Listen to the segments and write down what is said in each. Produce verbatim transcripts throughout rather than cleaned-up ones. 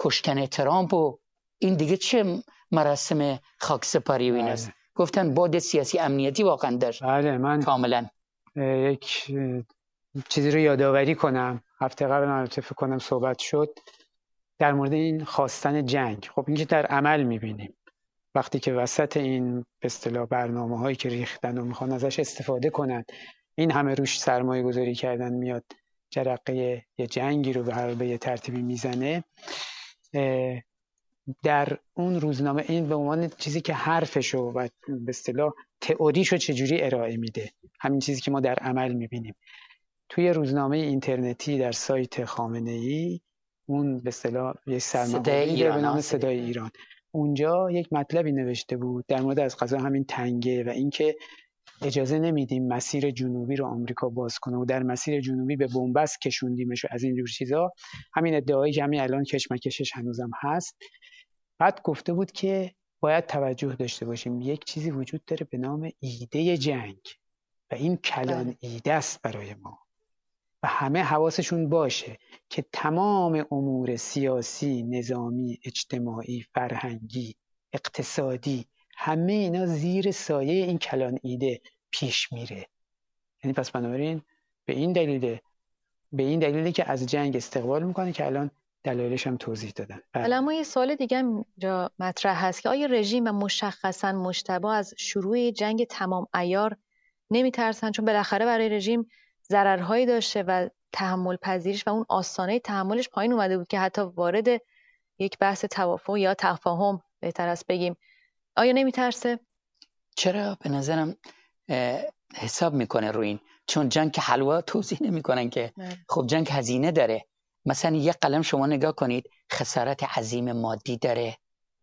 کشتن ترامپ و این دیگه چه مراسم خاکسپاری و این است. گفتن بعد سیاسی امنیتی واقعا داشت. بله من کاملا یک چیزی رو یادآوری کنم. هفته قبل البته فکر کنم صحبت شد در مورد این خواستن جنگ. خب اینجا در عمل می‌بینیم وقتی که وسط این به اصطلاح برنامه‌هایی که ریختن و میخوان ازش استفاده کنن، این همه روش سرمایه گذاری کردن، میاد جرقه یه جنگی رو به هر به یه ترتیبی میزنه. در اون روزنامه این به عنوان چیزی که حرفشو و به اصطلاح تئوریشو چجوری ارائه میده، همین چیزی که ما در عمل میبینیم توی روزنامه اینترنتی در سایت خامنه‌ای، اون به اصطلاح یه سرمقاله به نام صدای ایران. اونجا یک مطلبی نوشته بود در مورد از قضا همین تنگه و اینکه اجازه نمیدیم مسیر جنوبی رو آمریکا باز کنه و در مسیر جنوبی به بنبست کشوندیمش و از این جور چیزا. همین ادعایی که همین الان کشمکشش هنوزم هست. بعد گفته بود که باید توجه داشته باشیم یک چیزی وجود داره به نام ایده جنگ و این کلان ایده است برای ما و همه حواسشون باشه که تمام امور سیاسی، نظامی، اجتماعی، فرهنگی، اقتصادی، همه اینا زیر سایه این کلان ایده پیش میره. یعنی پس بنابراین به این دلیله به این دلیلی که از جنگ استقبال میکنه که الان دلایلش هم توضیح دادن. حالا ما یه سوال دیگه هم جا مطرح هست که آیا رژیم و مشخصا مجتبی از شروع جنگ تمام عیار نمیترسن؟ چون بالاخره برای رژیم ضررهایی داشته و تحمل پذیریش و اون آستانه تحملش پایین اومده بود که حتی وارد یک بحث توافق یا تفاهم بهتر است بگیم. آیا نمیترسه؟ چرا؟ به نظرم حساب میکنه روی این، چون جنگ که حلوا توضیح نمیکنن که نه. خب جنگ هزینه داره. مثلا یک قلم شما نگاه کنید خسارت عظیم مادی داره،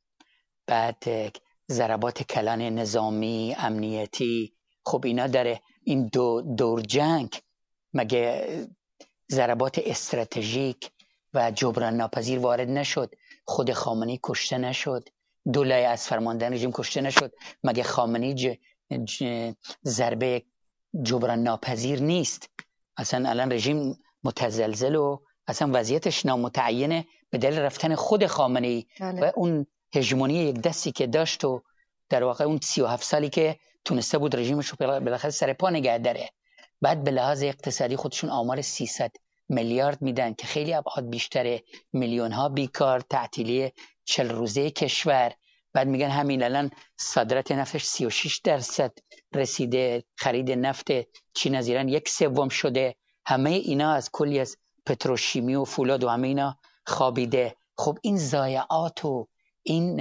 بعد ضربات کلان نظامی، امنیتی، خب اینا داره. این دو دور جنگ مگه ضربات استراتژیک و جبران ناپذیر وارد نشد؟ خود خامنه‌ای کشته نشد؟ دو لایه از فرماندهان رژیم کشته نشد؟ مگه خامنه‌ای ج... ج... ضربه جبران ناپذیر نیست؟ اصلا الان رژیم متزلزل و اصلا وضعیتش نامتعینه به دلیل رفتن خود خامنه‌ای و اون هژمونی یک دستی که داشت و در واقع اون سی و هفت سالی که تونسته بود رژیمش رو بالاخره سر پا نگه داره. بعد به لحاظ اقتصادی خودشون آمار سیصد میلیارد میدن که خیلی ابعاد بیشتره، میلیون ها بیکار، تعطیلی چهل روزه کشور. بعد میگن همین الان صادرات نفتش سی و شش درصد رسیده، خرید نفت چین از ایران یک سوم شده. همه اینا از کلی از پتروشیمی و فولاد و همه اینا خوابیده. خب این ضایعات و این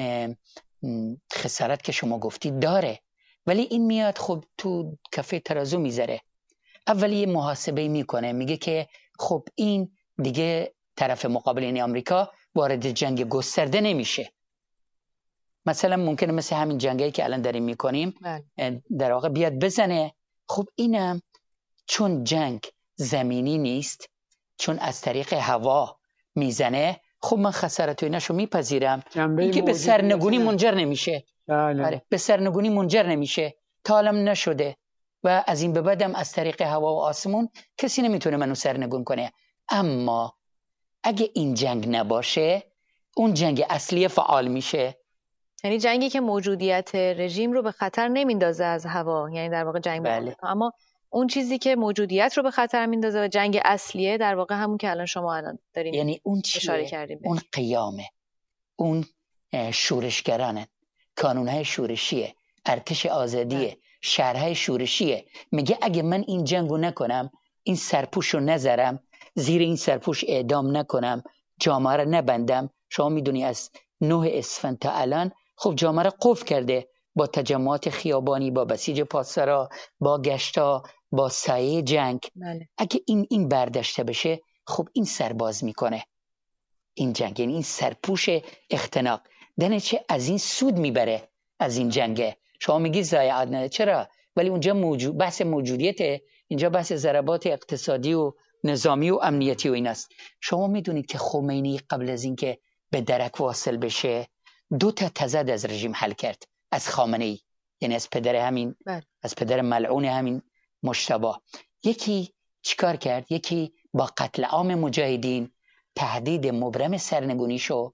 خسارت که شما گفتید داره، ولی این میاد خب تو کفه ترازو میذاره. اولی یه محاسبه میکنه، میگه که خب این دیگه طرف مقابل یعنی آمریکا وارد جنگ گسترده نمیشه. مثلا ممکنه مثل همین جنگایی که الان داریم میکنیم در واقع بیاد بزنه. خب اینم چون جنگ زمینی نیست، چون از طریق هوا میزنه، خب من خسارت و ایناشو میپذیرم. این که به سرنگونی منجر نمیشه. آره به سرنگونی منجر نمیشه، تا الان نشده و از این به بعدم از طریق هوا و آسمون کسی نمیتونه منو سرنگون کنه. اما اگه این جنگ نباشه، اون جنگ اصلی فعال میشه. یعنی جنگی که موجودیت رژیم رو به خطر نمیندازه از هوا، یعنی در واقع جنگ بله. اما اون چیزی که موجودیت رو به خطر میندازه و جنگ اصلیه در واقع همون که الان شما الان دارین یعنی اون اشاره کردیم بهش. اون قیامه، اون شورشگرانه، کانونهای شورشیه، ارتش آزادیه، شهرهای شورشیه. میگه اگه من این جنگو نکنم، این سرپوش رو نذارم، زیر این سرپوش اعدام نکنم، جامعه رو نبندم. شما میدونی از نه اسفند تا الان خب جامعه رو قفل کرده با تجمعات خیابانی، با بسیج پاسدارا، با گشتا، با سایه جنگ. بله. اگه این این برداشته بشه، خب این سرباز میکنه این جنگ، یعنی این سرپوش اختناق دنه چه از این سود میبره از این جنگه. شما میگی ضایعات نداره، چرا؟ ولی اونجا موجود بحث موجودیته، اینجا بحث ضربات اقتصادی و نظامی و امنیتی و ایناست. شما میدونید که خمینی قبل از اینکه به درک واصل بشه دو تا تضاد از رژیم حل کرد، از خامنه‌ای، یعنی از پدر همین بله. از پدر ملعون همین مجتبی. یکی چیکار کرد؟ یکی با قتل عام مجاهدین تهدید مبرم سرنگونیشو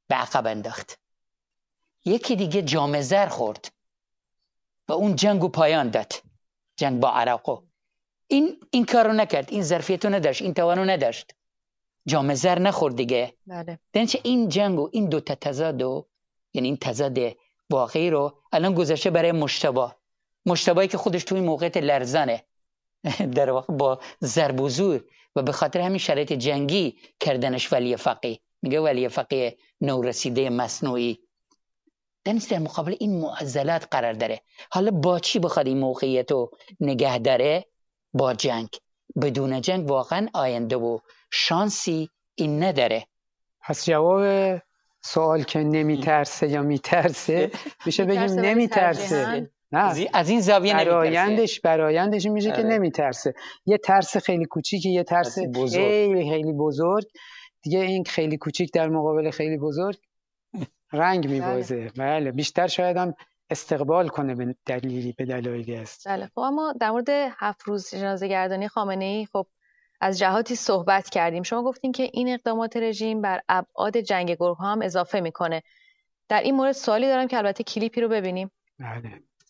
به عقب انداخت. یکی دیگه جام زر خورد و اون جنگو پایان داد، جنگ با عراق. این این کارو نکرد، این ظرفیتو نداشت، این توانو نداشت، جام زر نخورد دیگه. بله. درنچه این جنگو، این دو تا تضادو، یعنی این تضاد واقعی رو الان گذاشته برای مجتبی. مجتبی که خودش توی موقعیت لرزانه در واقع با ضرب و زور، و به خاطر همین شرایط جنگی کردنش ولی فقیه. میگه ولی فقیه نورسیده مصنوعی. دنس در مقابل این معضلات قرار داره. حالا با چی بخواد این موقعیت رو نگه داره؟ با جنگ. بدون جنگ واقعا آینده و شانسی این نداره. پس جواب سوال که نمیترسه یا میترسه میشه بگیم نمیترسه. نه، از این زاویه برایندش برایندش میشه که نمیترسه. یه ترس خیلی کوچیکی، یه ترس خیلی خیلی بزرگ دیگه. این خیلی کوچیک در مقابل خیلی بزرگ رنگ میبازه. بله، بیشتر شاید هم استقبال کنه به دلیلی به دلایلی است. بله. خب اما در مورد هفت روز جنازه‌گردانی خامنه‌ای خب از جهاتی صحبت کردیم. شما گفتین که این اقدامات رژیم بر ابعاد جنگ گروه‌ها هم اضافه میکنه. در این مورد سوالی دارم که البته کلیپی رو ببینیم. بله.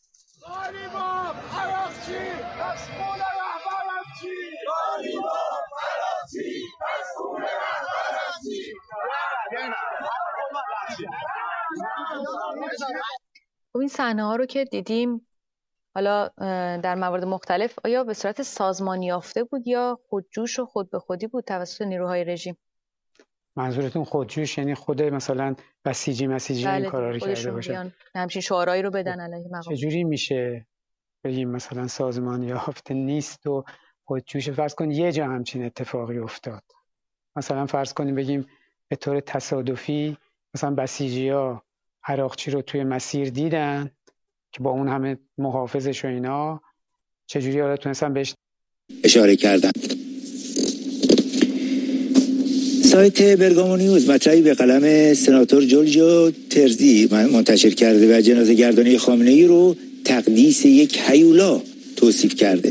خب این صحنه ها رو که دیدیم حالا در موارد مختلف، آیا به صورت سازمانی یافته بود یا خودجوش و خود به خودی بود توسط نیروهای رژیم؟ منظورتون خودجوش یعنی خود مثلا بسیجی مسیجی بله این کارا رو کرده باشه؟ همچین شعارهایی رو بدن علیه مقام. چجوری میشه بگیم مثلا سازمانی یافته نیست و خودجوش؟ فرض کن یه جا همچین اتفاقی افتاد، مثلا فرض کنیم بگیم به طور تصادفی مثلا بسیجی‌ها عراقچی رو توی مسیر دیدن که با اون همه محافظش و اینا، چجوری حالا تونستن بهش اشاره کردن. سایت برگامو نیوز مطلبی به قلم سناتور جورجیو ترزی منتشر کرده و جنازه گردانی خامنه‌ای رو تقدیس یک هیولا توصیف کرده.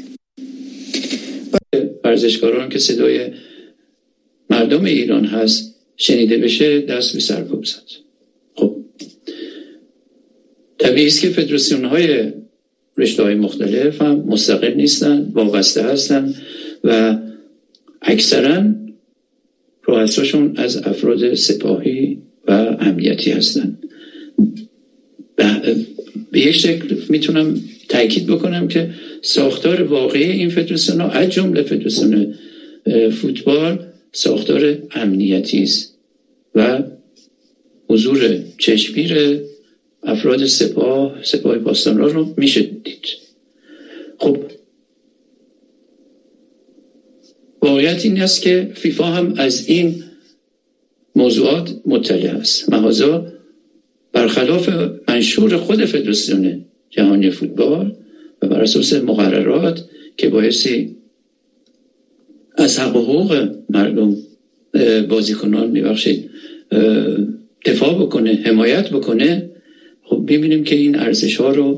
ورزشکاران که صدای مردم ایران هست شنیده بشه دست به سرکوب زد. خب طبیعی است که فدراسیون‌های رشته‌های مختلف هم مستقل نیستن، وابسته هستن و اکثراً رؤساشون از افراد سپاهی و امنیتی هستن. به یک شکل میتونم تاکید بکنم که ساختار واقعی این فدراسیون‌ها از جمله فدراسیون فوتبال ساختار امنیتی است و حضور چشمگیر افراد سپاه سپاه پاسداران رو میشه دید. خب واقعیت این است که فیفا هم از این موضوعات مطلع است. محاذا برخلاف منشور خود فدراسیون جهانی فوتبال و بر اساس مقررات که بایستی از حق و حقوق مردم بازیکنان میبخشید دفاع بکنه، حمایت بکنه، خب میبینیم که این ارزش ها رو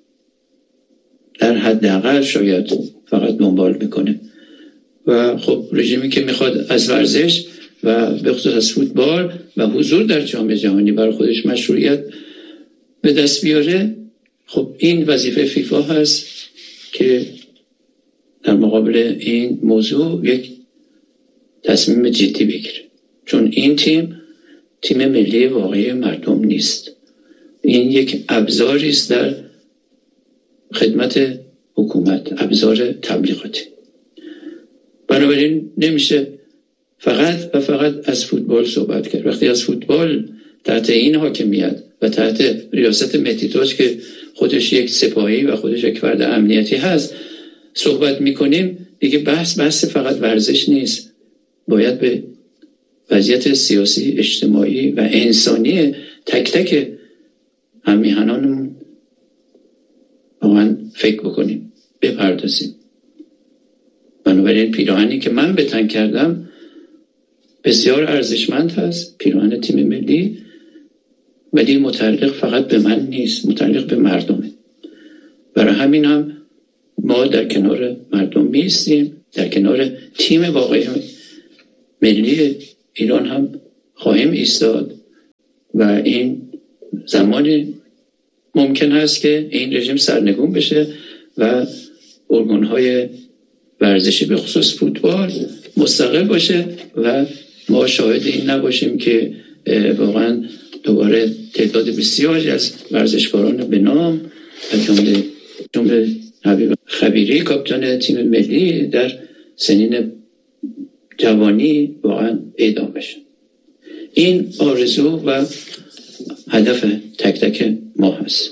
در حداقل شاید فقط دنبال میکنه و خب رژیمی که میخواد از ورزش و به خصوص از فوتبال و حضور در جام جهانی برای خودش مشروعیت به دست بیاره، خب این وظیفه فیفا هست که در مقابل این موضوع یک تصمیم جدی بگیره، چون این تیم تیم ملی واقعی مردم نیست. این یک ابزاری است در خدمت حکومت، ابزار تبلیغاتی. بنابراین نمیشه فقط و فقط از فوتبال صحبت کرد. وقتی از فوتبال تحت این حاکمیت و تحت ریاست مهدی تاج که خودش یک سپاهی و خودش یک فرد امنیتی هست صحبت میکنیم، دیگه بحث بحث فقط ورزش نیست. باید به وضعیت سیاسی، اجتماعی و انسانی تک تک هممیهنانمون واقعا فکر بکنیم، بپردازیم. بنابراین پیراهنی که من به تن کردم بسیار ارزشمند هست، پیراهن تیم ملی، ولی متعلق فقط به من نیست، متعلق به مردمه. برای همین هم ما در کنار مردم میستیم، در کنار تیم واقعی ملی ایران هم خواهیم ایستاد و این زمانی ممکن هست که این رژیم سرنگون بشه و ارگان‌های ورزشی به خصوص فوتبال مستقل باشه و ما شاهد این نباشیم که واقعا دوباره تعداد بسیاری از ورزشکاران به نام از جمله جمله حبیب خبیری کاپیتان تیم ملی در سنین جوانی واقعا اعدام بشه. این آرزو و هدف تک تک ما هست.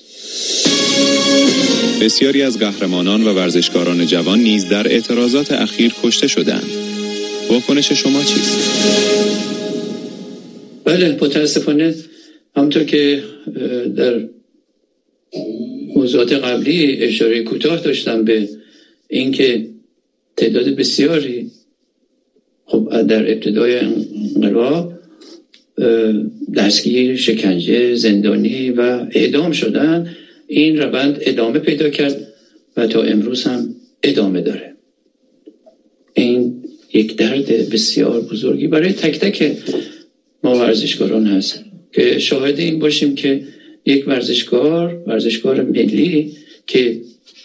بسیاری از قهرمانان و ورزشکاران جوان نیز در اعتراضات اخیر کشته شدند. واکنش شما چیست؟ بله، متاسفانه همونطور که در موضوعات قبلی اشاره کوتاه داشتم به اینکه تعداد بسیاری خب در ابتدای انقلاب دستگیر، شکنجه، زندانی و اعدام شدن، این روند ادامه پیدا کرد و تا امروز هم ادامه داره. این یک درد بسیار بزرگی برای تک تک ما ورزشکاران هست که شاهد این باشیم که یک ورزشکار ورزشکار ملی که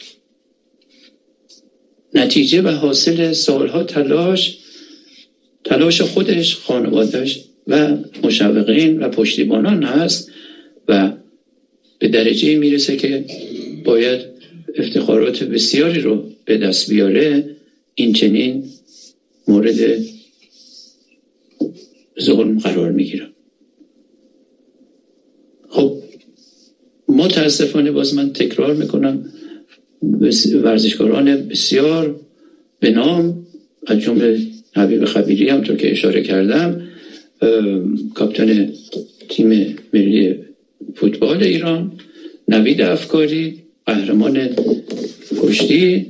نتیجه و حاصل سالها تلاش تلاش خودش، خانوادهش و مشوقین و پشتیبانان هست و به درجه میرسه که باید افتخارات بسیاری رو به دست بیاره، این چنین مورد ظلم قرار میگیره. خب متاسفانه باز من تکرار میکنم ورزشکاران بسیار به نام از جمله حبیب خبیری هم طور که اشاره کردم، کاپیتان تیم ملی فوتبال ایران، نوید افکاری، قهرمان کشتی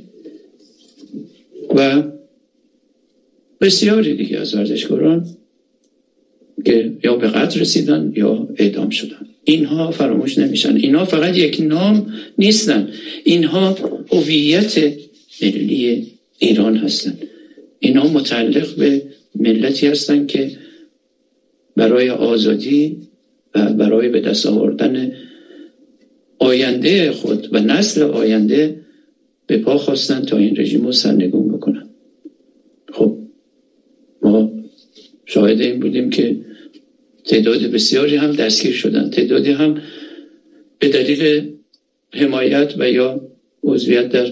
و بسیاری دیگه از ورزشکاران که یا به قتل رسیدن یا اعدام شدن. اینها فراموش نمیشن. اینها فقط یک نام نیستن، اینها هویت ملی ایران هستن. اینها متعلق به ملتی هستن که برای آزادی و برای به دست آوردن آینده خود و نسل آینده به پا خواستن تا این رژیم رو سرنگون بکنن. خب ما شاهد این بودیم که تعداد بسیاری هم دستگیر شدن، تعدادی هم به دلیل حمایت و یا عضویت در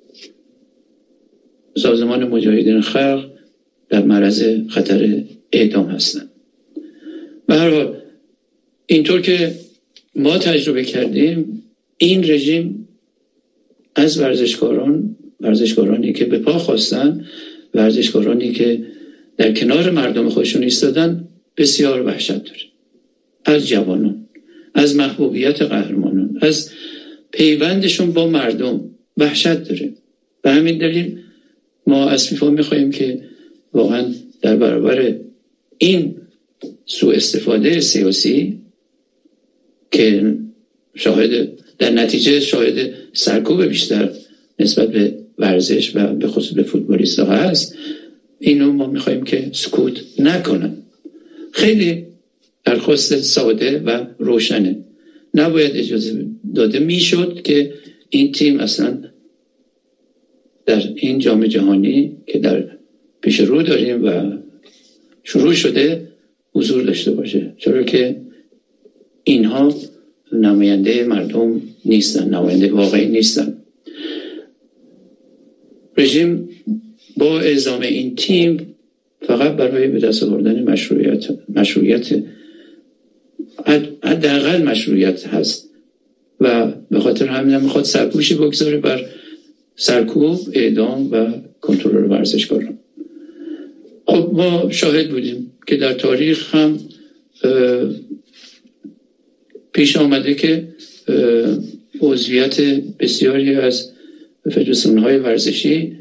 سازمان مجاهدین خلق در معرض خطر اعدام هستند. به هر حال اینطور که ما تجربه کردیم، این رژیم از ورزشکاران ورزشکارانی که به پا خواستن، ورزشکارانی که در کنار مردم خودشون ایستادن، بسیار وحشت داره. از جوانان، از محبوبیت قهرمانان، از پیوندشون با مردم وحشت داره. به همین دلیل ما از فیفا میخواییم که واقعا در برابر این سوء استفاده سیاسی که شاهد در نتیجه شاهد سرکوب بیشتر نسبت به ورزش و به خصوص به فوتبالیست‌ها هست، اینو ما میخواییم که سکوت نکنن. خیلی درخواست ساده و روشنه. نباید اجازه داده میشد که این تیم اصلا در این جام جهانی که در پیش رو داریم و شروع شده حضور داشته باشه، چرا که اینها نماینده مردم نیستن، نماینده واقعی نیستن. رژیم با اعزام این تیم فقط برای به دست آوردن مشروعیت مشروعیت حداقل مشروعیت هست و به خاطر همین هم میخواد سرپوشی بگذاره بر سرکوب، اعدام و کنترل ورزشکاران. خب ما شاهد بودیم که در تاریخ هم پیش آمده که عضویت بسیاری از فدراسیون‌های ورزشی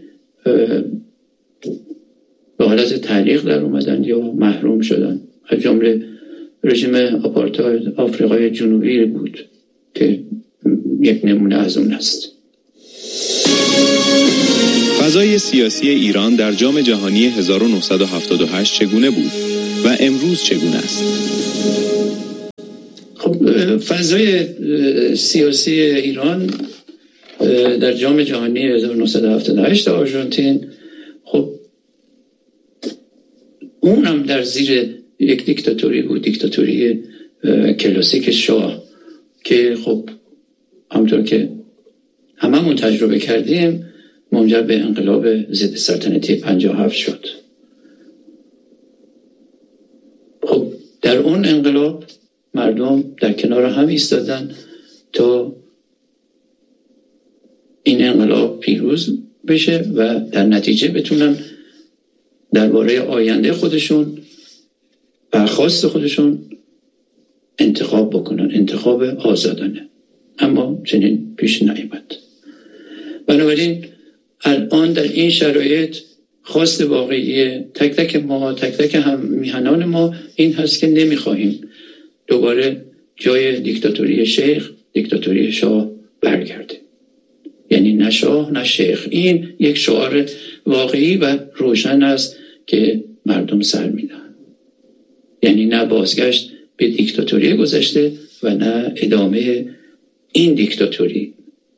به حالت تعلیق در اومدن یا محروم شدن. از جمله رژیم آپارتاید آفریقای جنوبی بود که یک نمونه از اون است. فضای سیاسی ایران در جام جهانی هزار و نهصد و هفتاد و هشت چگونه بود و امروز چگونه است؟ خب فضای سیاسی ایران در جام جهانی هزار و نهصد و هفتاد و هشت آرژانتین، خب اونم در زیر یک دیکتاتوری بود، دیکتاتوری کلاسیک شاه که خب همونطور که هممون تجربه کردیم منجر به انقلاب ضد سلطنتی پنجاه و هفت شد. خب در اون انقلاب مردم در کنار هم ایستادن تا این انقلاب پیروز بشه و در نتیجه بتونن درباره آینده خودشون و خواست خودشون انتخاب بکنن، انتخاب آزادانه. اما چنین پیش نیامد. بنابراین الان در این شرایط خواست واقعی تک تک ما، تک تک هم میهنان ما این هست که نمیخواهیم دوباره جای دیکتاتوری شیخ، دیکتاتوری شاه برگرده. یعنی نه شاه نه شیخ. این یک شعار واقعی و روشن است که مردم سر میدن. یعنی نه بازگشت به دیکتاتوری گذشته و نه ادامه این دیکتاتوری.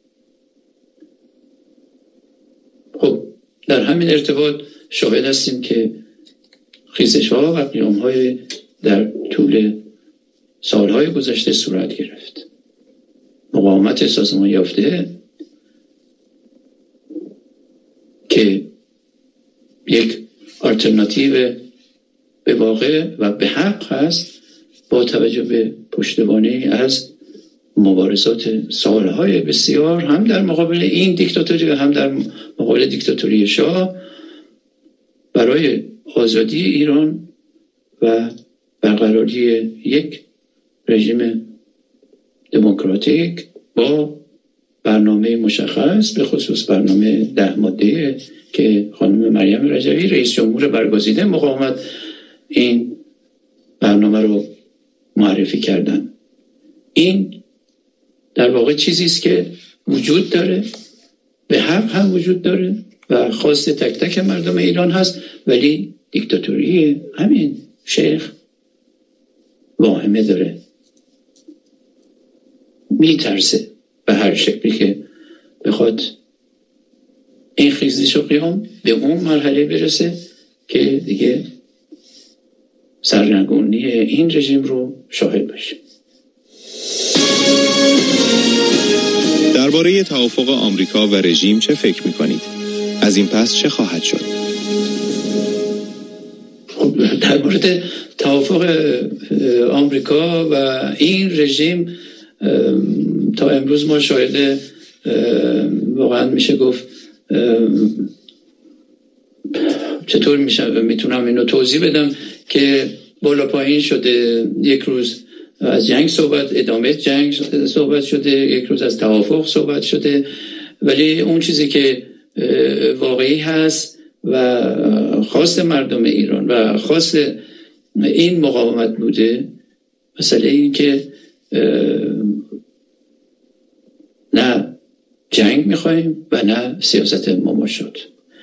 خب در همین ارتباط شاهد هستیم که خیزش‌ها و قیام‌های در طول سالهای گذشته صورت گرفت. مقاومت سازمان یافته که یک آلترناتیو به واقع و به حق هست، با توجه به پشتوانه از مبارزات سالهای بسیار هم در مقابل این دیکتاتوری و هم در مقابل دیکتاتوری شاه برای آزادی ایران و برقراری یک رژیم دموکراتیک با برنامه مشخص، به خصوص برنامه ده ماده که خانم مریم رجوی رئیس جمهور برگزیده مقاومت این برنامه رو معرفی کردن. این در واقع چیزی است که وجود داره، به حق هم وجود داره و خواست تک تک مردم ایران هست، ولی دیکتاتوری همین شیخ واهمه داره، میترسه به هر شکلی که بخواد این خیزش و قیام به اون مرحله برسه که دیگه سرنگونی این رژیم رو شاهد باشه. درباره توافق آمریکا و رژیم چه فکر می‌کنید؟ از این پس چه خواهد شد؟ خب در مورد توافق آمریکا و این رژیم تا امروز ما شاهد واقعا میشه گفت چطور میشه میتونم اینو توضیح بدم که بالا پایین شده. یک روز از جنگ صحبت، ادامه جنگ صحبت شده، یک روز از توافق صحبت شده، ولی اون چیزی که واقعی هست و خواست مردم ایران و خواست این مقاومت بوده، مسئله این که نه جنگ میخوایم و نه سیاست مماشات.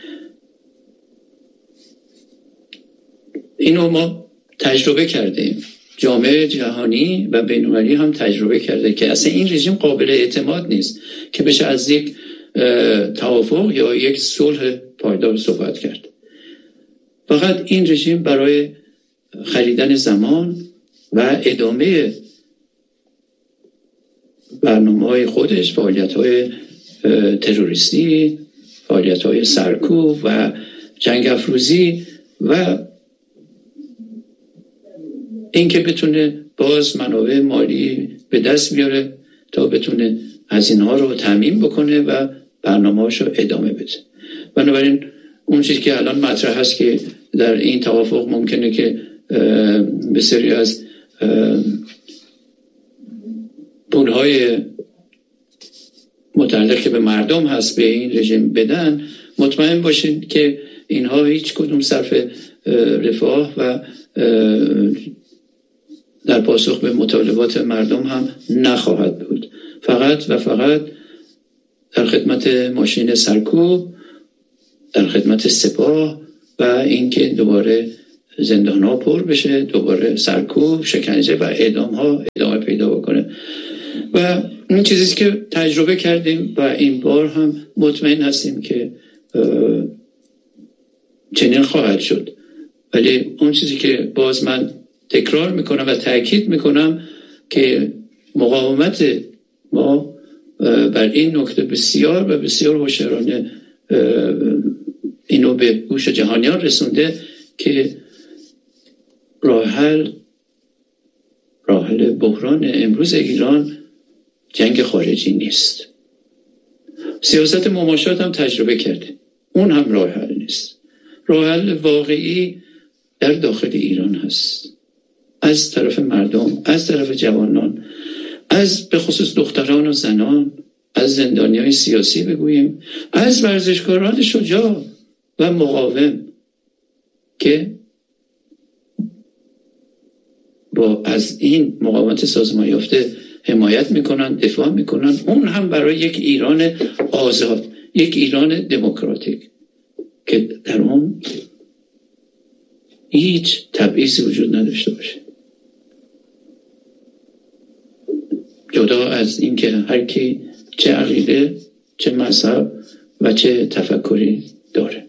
اینو ما تجربه کردیم، جامعه جهانی و بین‌المللی هم تجربه کرده که اصلا این رژیم قابل اعتماد نیست که بشه از یک توافق یا یک صلح پایدار صحبت کرد. فقط این رژیم برای خریدن زمان و ادامه برنامه‌های خودش، فعالیت‌های تروریستی، فعالیت‌های سرکوب و جنگ افروزی و اینکه بتونه باز منابع مالی به دست بیاره تا بتونه هزینه‌ها رو تامین بکنه و برنامه‌هاشو ادامه بده. بنابراین اون چیزی که الان مطرح هست که در این توافق ممکنه که بسیاری از پولهای متعلق که به مردم هست به این رژیم بدن، مطمئن باشین که اینها هیچ کدوم صرف رفاه و در پاسخ به مطالبات مردم هم نخواهد بود. فقط و فقط در خدمت ماشین سرکوب، در خدمت سپاه و اینکه دوباره زندان ها پر بشه، دوباره سرکوب، شکنجه و اعدام ها ادامه پیدا بکنه. و این چیزی که تجربه کردیم و این بار هم مطمئن هستیم که چنین خواهد شد. ولی اون چیزی که باز من تکرار میکنم و تأکید میکنم که مقاومت ما بر این نکته بسیار و بسیار هوشیارانه اینو به گوش جهانیان رسونده که راه حل راه حل بحران امروز ایران جنگ خارجی نیست. سیاست مماشات هم تجربه کرده، اون هم راه حل نیست. راه حل واقعی در داخل ایران هست، از طرف مردم، از طرف جوانان، از به خصوص دختران و زنان، از زندانیان سیاسی بگوییم، از ورزشکاران شجاع و مقاوم که با از این مقاومت سازمان یافته حمایت میکنن، دفاع میکنن، اون هم برای یک ایران آزاد، یک ایران دموکراتیک که در اون هیچ تبعیضی وجود نداشته باشه، جدا از اینکه هر کی چه عقیده، چه مذهب و چه تفکری داره.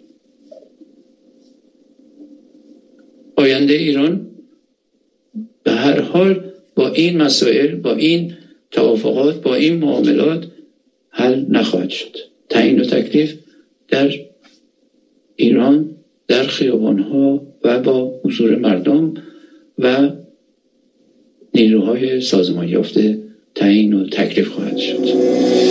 آینده ایران به هر حال با این مسائل، با این توافقات، با این معاملات حل نخواهد شد. تعیین و تکلیف در ایران، در خیابانها و با حضور مردم و نیروهای سازمان یافته تعیین و تکلیف خواهد شد.